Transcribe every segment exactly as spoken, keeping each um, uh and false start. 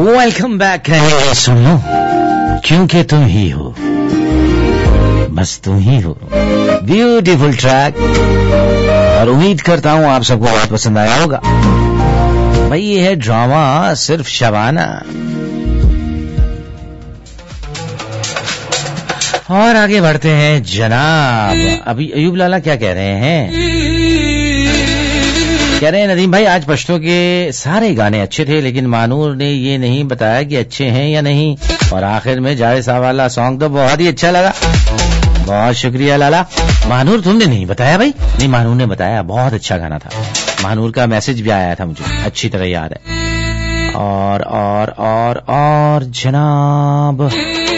Welcome back कहेंगे सुन लो, क्योंकि तुम ही हो, बस तुम ही हो। ब्यूटीफुल ट्रैक, और उम्मीद करता हूं आप सबको बहुत पसंद आया होगा। भाई ये है ड्रामा सिर्फ शबाना। और आगे बढ़ते हैं जनाब। अभी अयूब लाला क्या कह रहे हैं? कह रहे हैं नदीम भाई आज पश्तो के सारे गाने अच्छे थे, लेकिन मानूर ने ये नहीं बताया कि अच्छे हैं या नहीं, और आखिर में जाए साहब वाला सॉन्ग तो बहुत ही अच्छा लगा। बहुत शुक्रिया लाला। मानूर तुमने नहीं बताया भाई? नहीं, मानूर ने बताया, बहुत अच्छा गाना था। मानूर का मैसेज भी आया था मुझे, अच्छी तरह याद है। और और और और जनाब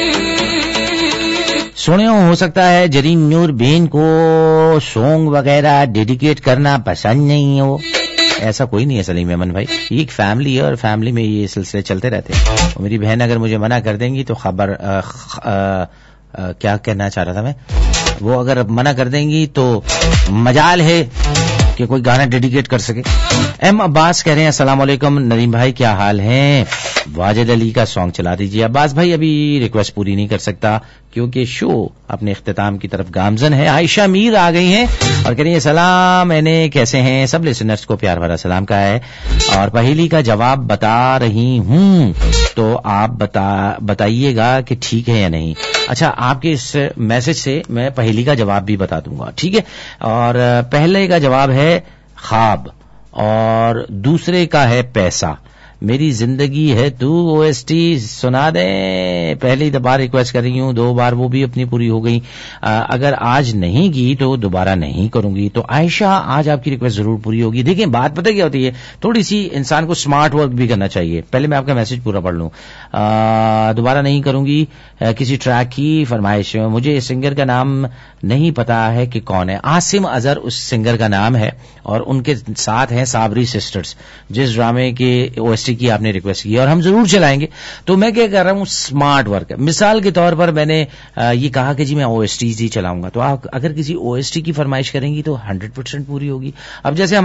सुने हो सकता है जरीन नूर बेन को सॉन्ग वगैरह डेडिकेट करना पसंद नहीं हो। ऐसा कोई नहीं है सलीम अमन भाई, ये एक फैमिली है और फैमिली में ये सिलसिले चलते रहते हैं। और मेरी बहन अगर मुझे मना कर देंगी तो खबर आ, आ, आ, क्या कहना चाह रहा था मैं, वो अगर मना कर देंगी तो मजाल है कि कोई गाना डेडिकेट कर सके। एम अब्बास कह रहे हैं अस्सलाम वालेकुम नदीम भाई, क्या हाल है? वाजिद अली का सॉन्ग चला दीजिए। अब्बास भाई अभी रिक्वेस्ट पूरी नहीं कर सकता क्योंकि शो अपने इख्तिताम की तरफ गामजन है। आयशा मीर आ गई हैं और कह रही है सलाम, मैंने कैसे हैं? सब लिसनर्स को प्यार भरा सलाम का है और पहेली का जवाब बता रही हूं, तो आप बता बताइएगा कि ठीक है या नहीं। अच्छा, आपके इस मैसेज से मैं पहेली का जवाब भी बता दूंगा, ठीक है? और पहले का जवाब है ख्वाब और दूसरे का है पैसा। मेरी जिंदगी है तू ओएसटी सुना दे। पहली बार रिक्वेस्ट कर रही हूँ, दो बार वो भी अपनी पूरी हो गई। अगर आज नहीं की तो दोबारा नहीं करूंगी। तो आयशा आज आपकी रिक्वेस्ट जरूर पूरी होगी। देखिए बात पता क्या होती है, थोड़ी सी इंसान को स्मार्ट वर्क भी करना चाहिए। पहले मैं आपका मैसेज पूरा पढ़ लूं। दोबारा नहीं करूंगी आ, किसी ट्रैक की फरमाइश। मुझे इस सिंगर का नाम नहीं पता है कि कौन है। आसिम अजहर उस सिंगर का नाम है और उनके साथ हैं साबरी सिस्टर्स, जिस ड्रामे के ओएसटी की आपने रिक्वेस्ट की और हम जरूर चलाएंगे। तो मैं क्या कर रहा हूं, स्मार्ट वर्क। मिसाल के तौर पर मैंने ये कहा कि जी मैं ओएसटी ही चलाऊंगा, तो आप अगर किसी ओएसटी की फरमाइश करेंगी तो हंड्रेड परसेंट पूरी होगी। अब जैसे